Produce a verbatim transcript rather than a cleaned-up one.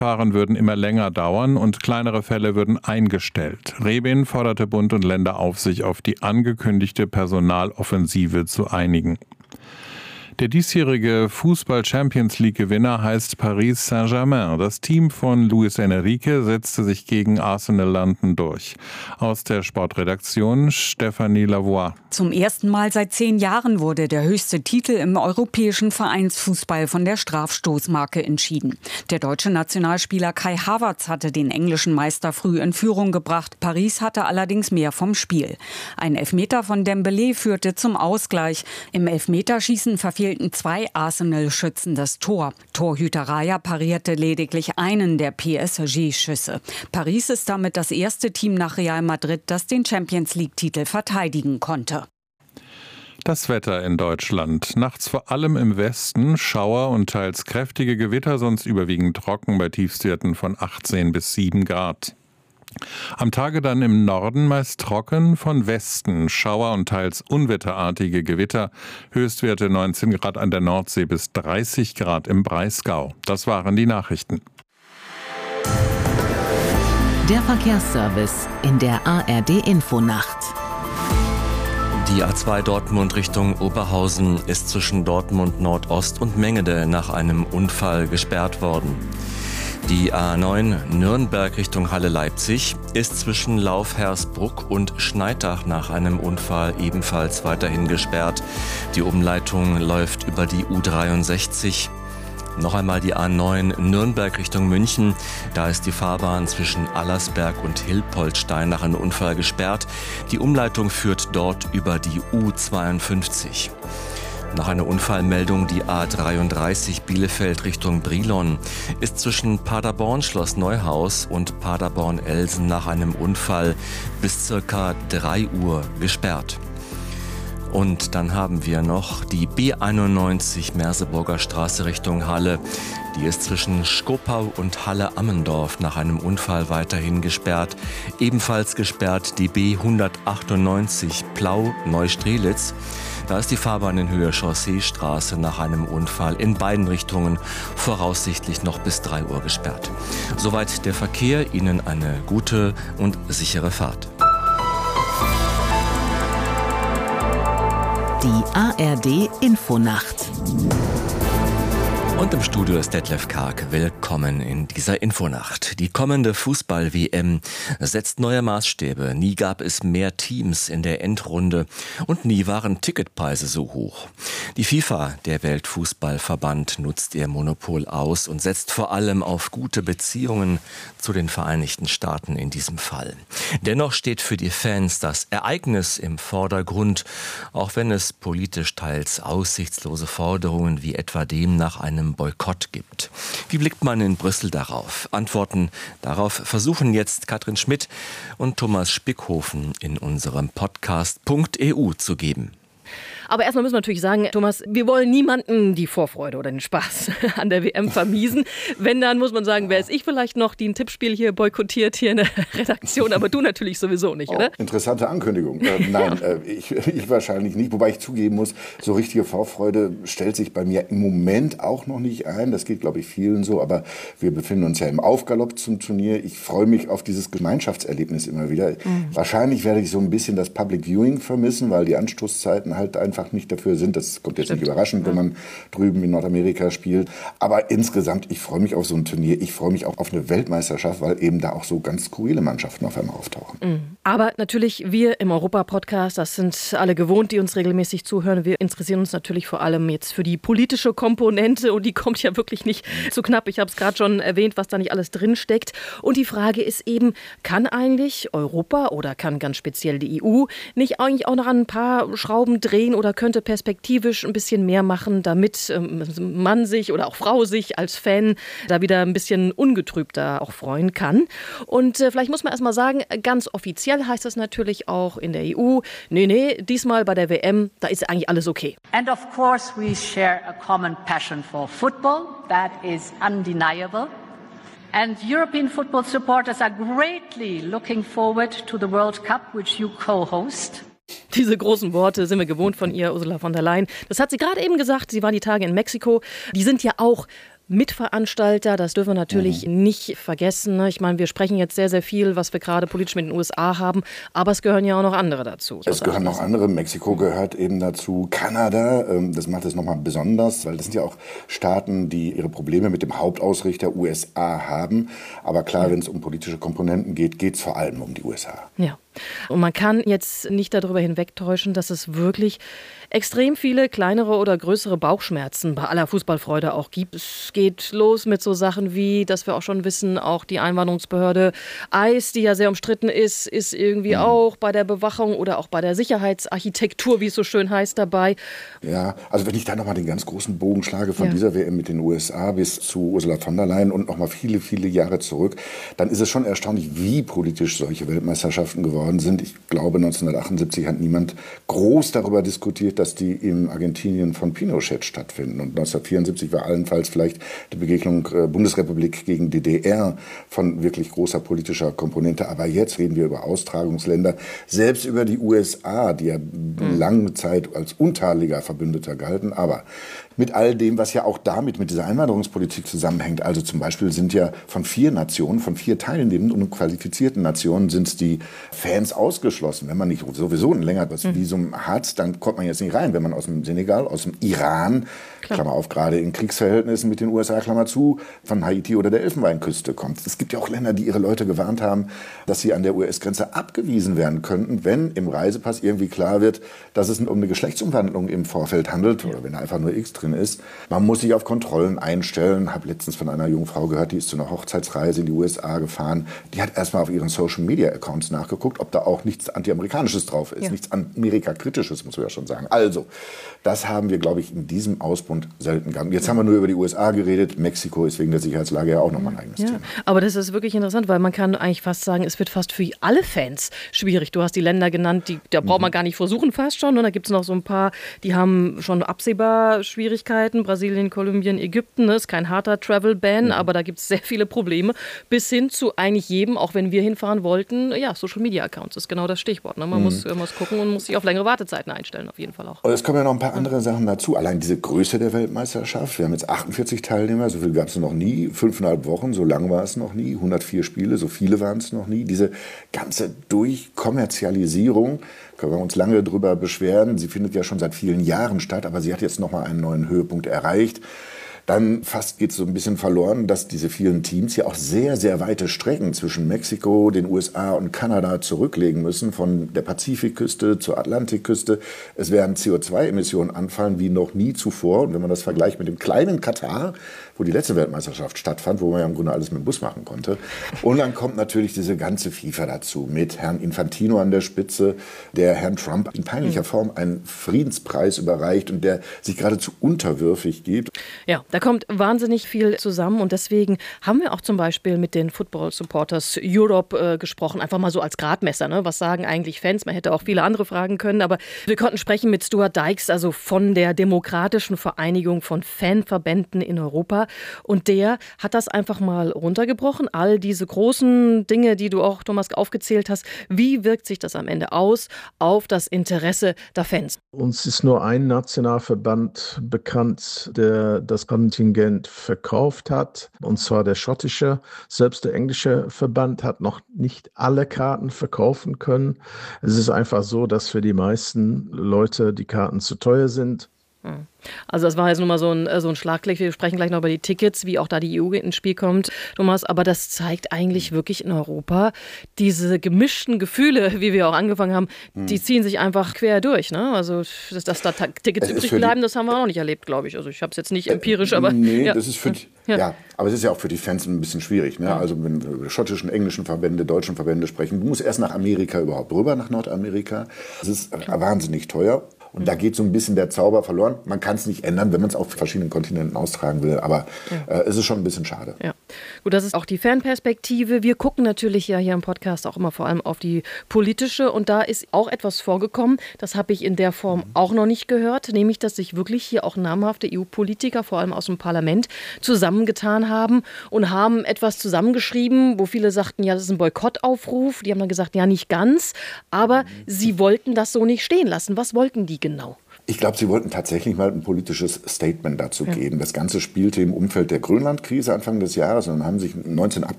Verfahren würden immer länger dauern und kleinere Fälle würden eingestellt. Rebin forderte Bund und Länder auf, sich auf die angekündigte Personaloffensive zu einigen. Der diesjährige Fußball-Champions-League-Gewinner heißt Paris Saint-Germain. Das Team von Luis Enrique setzte sich gegen Arsenal London durch. Aus der Sportredaktion Stephanie Lavoie. Zum ersten Mal seit zehn Jahren wurde der höchste Titel im europäischen Vereinsfußball von der Strafstoßmarke entschieden. Der deutsche Nationalspieler Kai Havertz hatte den englischen Meister früh in Führung gebracht. Paris hatte allerdings mehr vom Spiel. Ein Elfmeter von Dembélé führte zum Ausgleich. Im Elfmeterschießen verfehlten zwei Arsenal-Schützen das Tor. Torhüter Raya parierte lediglich einen der P S G-Schüsse. Paris ist damit das erste Team nach Real Madrid, das den Champions-League-Titel verteidigen konnte. Das Wetter in Deutschland. Nachts vor allem im Westen Schauer und teils kräftige Gewitter, sonst überwiegend trocken bei Tiefstwerten von achtzehn bis sieben Grad. Am Tage dann im Norden meist trocken, von Westen Schauer und teils unwetterartige Gewitter, Höchstwerte neunzehn Grad an der Nordsee bis dreißig Grad im Breisgau. Das waren die Nachrichten. Der Verkehrsservice in der A R D-Infonacht. Die A zwei Dortmund Richtung Oberhausen ist zwischen Dortmund Nordost und Mengede nach einem Unfall gesperrt worden. Die A neun Nürnberg Richtung Halle-Leipzig ist zwischen Laufhersbruck und Schneidach nach einem Unfall ebenfalls weiterhin gesperrt. Die Umleitung läuft über die U dreiundsechzig. Noch einmal die A neun Nürnberg Richtung München. Da ist die Fahrbahn zwischen Allersberg und Hilpoltstein nach einem Unfall gesperrt. Die Umleitung führt dort über die U zweiundfünfzig. Nach einer Unfallmeldung die A dreiunddreißig Bielefeld Richtung Brilon ist zwischen Paderborn Schloss Neuhaus und Paderborn Elsen nach einem Unfall bis circa drei Uhr gesperrt. Und dann haben wir noch die B einundneunzig Merseburger Straße Richtung Halle. Die ist zwischen Schkopau und Halle-Ammendorf nach einem Unfall weiterhin gesperrt. Ebenfalls gesperrt die B hundertachtundneunzig Plau-Neustrelitz. Da ist die Fahrbahn in Höhe Chausseestraße nach einem Unfall in beiden Richtungen voraussichtlich noch bis drei Uhr gesperrt. Soweit der Verkehr. Ihnen eine gute und sichere Fahrt. Die A R D-Infonacht. Und im Studio ist Detlef Karg. Willkommen in dieser Infonacht. Die kommende Fußball-W M setzt neue Maßstäbe. Nie gab es mehr Teams in der Endrunde und nie waren Ticketpreise so hoch. Die FIFA, der Weltfußballverband, nutzt ihr Monopol aus und setzt vor allem auf gute Beziehungen zu den Vereinigten Staaten in diesem Fall. Dennoch steht für die Fans das Ereignis im Vordergrund, auch wenn es politisch teils aussichtslose Forderungen wie etwa dem nach einem Boykott gibt. Wie blickt man in Brüssel darauf? Antworten darauf versuchen jetzt Katrin Schmidt und Thomas Spickhofen in unserem Podcast Punkt E U zu geben. Aber erstmal müssen wir natürlich sagen, Thomas, wir wollen niemanden die Vorfreude oder den Spaß an der W M vermiesen. Wenn, dann muss man sagen, wäre es ich vielleicht noch, die ein Tippspiel hier boykottiert hier in der Redaktion, aber du natürlich sowieso nicht, oh, oder? Interessante Ankündigung. Äh, nein, ja. äh, ich, ich wahrscheinlich nicht. Wobei ich zugeben muss, so richtige Vorfreude stellt sich bei mir im Moment auch noch nicht ein. Das geht, glaube ich, vielen so. Aber wir befinden uns ja im Aufgalopp zum Turnier. Ich freue mich auf dieses Gemeinschaftserlebnis immer wieder. Mhm. Wahrscheinlich werde ich so ein bisschen das Public Viewing vermissen, weil die Anstoßzeiten halt einfach nicht dafür sind. Das kommt jetzt Stimmt. nicht überraschend, wenn man drüben in Nordamerika spielt. Aber insgesamt, ich freue mich auf so ein Turnier. Ich freue mich auch auf eine Weltmeisterschaft, weil eben da auch so ganz skurrile Mannschaften auf einmal auftauchen. Mhm. Aber natürlich, wir im Europa-Podcast, das sind alle gewohnt, die uns regelmäßig zuhören. Wir interessieren uns natürlich vor allem jetzt für die politische Komponente und die kommt ja wirklich nicht mhm. zu knapp. Ich habe es gerade schon erwähnt, was da nicht alles drinsteckt. Und die Frage ist eben, kann eigentlich Europa oder kann ganz speziell die E U nicht eigentlich auch noch an ein paar Schrauben drehen oder könnte perspektivisch ein bisschen mehr machen, damit ähm, Mann sich oder auch Frau sich als Fan da wieder ein bisschen ungetrübter auch freuen kann. Und äh, vielleicht muss man erst mal sagen, ganz offiziell heißt das natürlich auch in der E U, nee, nee, diesmal bei der W M, da ist eigentlich alles okay. And of course we share a common passion for football, that is undeniable. And European football supporters are greatly looking forward to the World Cup, which you co-host. Diese großen Worte sind wir gewohnt von ihr, Ursula von der Leyen. Das hat sie gerade eben gesagt. Sie war die Tage in Mexiko. Die sind ja auch Mitveranstalter, das dürfen wir natürlich mhm. nicht vergessen. Ich meine, wir sprechen jetzt sehr, sehr viel, was wir gerade politisch mit den U S A haben, aber es gehören ja auch noch andere dazu. Es gehören noch andere. Mexiko gehört eben dazu. Kanada, das macht es nochmal besonders, weil das sind ja auch Staaten, die ihre Probleme mit dem Hauptausrichter U S A haben. Aber klar, ja. wenn es um politische Komponenten geht, geht es vor allem um die U S A. Ja. Und man kann jetzt nicht darüber hinwegtäuschen, dass es wirklich extrem viele kleinere oder größere Bauchschmerzen bei aller Fußballfreude auch gibt. Es geht los mit so Sachen wie, dass wir auch schon wissen, auch die Einwanderungsbehörde I C E, die ja sehr umstritten ist, ist irgendwie mhm. auch bei der Bewachung oder auch bei der Sicherheitsarchitektur, wie es so schön heißt, dabei. Ja, also wenn ich da nochmal den ganz großen Bogen schlage von ja. dieser W M mit den U S A bis zu Ursula von der Leyen und nochmal viele, viele Jahre zurück, dann ist es schon erstaunlich, wie politisch solche Weltmeisterschaften geworden sind. Ich glaube, neunzehnhundertachtundsiebzig hat niemand groß darüber diskutiert, dass die in Argentinien von Pinochet stattfinden. Und neunzehnhundertvierundsiebzig war allenfalls vielleicht die Begegnung äh, Bundesrepublik gegen D D R von wirklich großer politischer Komponente. Aber jetzt reden wir über Austragungsländer, selbst über die U S A, die ja mhm. lange Zeit als untadeliger Verbündeter galten. Aber mit all dem, was ja auch damit, mit dieser Einwanderungspolitik zusammenhängt. Also zum Beispiel sind ja von vier Nationen, von vier teilnehmenden und qualifizierten Nationen sind die Fans ausgeschlossen. Wenn man nicht sowieso ein längeres Visum hat, dann kommt man jetzt nicht rein. Wenn man aus dem Senegal, aus dem Iran, Klar. Klammer auf, gerade in Kriegsverhältnissen mit den U S A, Klammer zu, von Haiti oder der Elfenbeinküste kommt. Es gibt ja auch Länder, die ihre Leute gewarnt haben, dass sie an der U S-Grenze abgewiesen werden könnten, wenn im Reisepass irgendwie klar wird, dass es um eine Geschlechtsumwandlung im Vorfeld handelt oder wenn da einfach nur X drin ist. Man muss sich auf Kontrollen einstellen. Ich habe letztens von einer jungen Frau gehört, die ist zu einer Hochzeitsreise in die U S A gefahren. Die hat erstmal auf ihren Social-Media-Accounts nachgeguckt, ob da auch nichts Anti-Amerikanisches drauf ist. Ja. Nichts Amerika-Kritisches, muss man ja schon sagen. Also, das haben wir, glaube ich, in diesem Ausbund selten gehabt. Jetzt haben wir nur über die U S A geredet. Mexiko ist wegen der Sicherheitslage ja auch nochmal ein eigenes ja. Thema. Aber das ist wirklich interessant, weil man kann eigentlich fast sagen, es wird fast für alle Fans schwierig. Du hast die Länder genannt, die, da braucht man mhm. gar nicht versuchen fast schon. Und da gibt es noch so ein paar, die haben schon absehbar Schwierigkeiten. Brasilien, Kolumbien, Ägypten, ne? Ist kein harter Travel-Ban, mhm. aber da gibt es sehr viele Probleme. Bis hin zu eigentlich jedem, auch wenn wir hinfahren wollten, ja, Social-Media-Accounts ist genau das Stichwort. Ne? Man mhm. muss, muss gucken und muss sich auf längere Wartezeiten einstellen, auf jeden Fall auch. Und es kommen ja noch ein paar andere Sachen dazu. Allein diese Größe der Weltmeisterschaft. Wir haben jetzt achtundvierzig Teilnehmer, so viel gab es noch nie. Fünfeinhalb Wochen, so lang war es noch nie. hundertvier Spiele, so viele waren es noch nie. Diese ganze Durchkommerzialisierung, können wir uns lange drüber beschweren. Sie findet ja schon seit vielen Jahren statt, aber sie hat jetzt noch mal einen neuen Höhepunkt erreicht. Dann fast geht es so ein bisschen verloren, dass diese vielen Teams ja auch sehr, sehr weite Strecken zwischen Mexiko, den U S A und Kanada zurücklegen müssen, von der Pazifikküste zur Atlantikküste. Es werden C O zwei Emissionen anfallen wie noch nie zuvor. Und wenn man das vergleicht mit dem kleinen Katar, wo die letzte Weltmeisterschaft stattfand, wo man ja im Grunde alles mit dem Bus machen konnte. Und dann kommt natürlich diese ganze FIFA dazu, mit Herrn Infantino an der Spitze, der Herrn Trump in peinlicher Form einen Friedenspreis überreicht und der sich geradezu unterwürfig gibt. Ja, da kommt wahnsinnig viel zusammen und deswegen haben wir auch zum Beispiel mit den Football Supporters Europe äh, gesprochen, einfach mal so als Gradmesser, ne? Was sagen eigentlich Fans? Man hätte auch viele andere fragen können, aber wir konnten sprechen mit Stuart Dykes, also von der Demokratischen Vereinigung von Fanverbänden in Europa. Und der hat das einfach mal runtergebrochen. All diese großen Dinge, die du auch, Thomas, aufgezählt hast. Wie wirkt sich das am Ende aus auf das Interesse der Fans? Uns ist nur ein Nationalverband bekannt, der das Kontingent verkauft hat, und zwar der schottische. Selbst der englische Verband hat noch nicht alle Karten verkaufen können. Es ist einfach so, dass für die meisten Leute die Karten zu teuer sind. Also das war jetzt nur mal so ein, so ein Schlagklick. Wir sprechen gleich noch über die Tickets, wie auch da die E U ins Spiel kommt, Thomas. Aber das zeigt eigentlich wirklich in Europa diese gemischten Gefühle, wie wir auch angefangen haben, hm. die ziehen sich einfach quer durch. Ne? Also dass, dass da Tickets übrig bleiben, das haben wir auch nicht erlebt, glaube ich. Also ich habe es jetzt nicht empirisch, aber... Nee, ja. das ist für die, ja. ja, aber es ist ja auch für die Fans ein bisschen schwierig. Ne? Also wenn wir über schottischen, englischen Verbände, deutschen Verbände sprechen, du musst erst nach Amerika überhaupt rüber, nach Nordamerika. Das ist Klar. wahnsinnig teuer. Und da geht so ein bisschen der Zauber verloren. Man kann es nicht ändern, wenn man es auf verschiedenen Kontinenten austragen will. Aber ja. äh, es ist schon ein bisschen schade. Ja. Gut, das ist auch die Fanperspektive. Wir gucken natürlich ja hier im Podcast auch immer vor allem auf die politische. Und da ist auch etwas vorgekommen, das habe ich in der Form auch noch nicht gehört, nämlich, dass sich wirklich hier auch namhafte E U-Politiker, vor allem aus dem Parlament, zusammengetan haben und haben etwas zusammengeschrieben, wo viele sagten, ja, das ist ein Boykottaufruf. Die haben dann gesagt, ja, nicht ganz. Aber sie wollten das so nicht stehen lassen. Was wollten die genau? Ich glaube, sie wollten tatsächlich mal ein politisches Statement dazu ja. geben. Das Ganze spielte im Umfeld der Grönlandkrise Anfang des Jahres und dann haben sich neunzehn Abgeordnete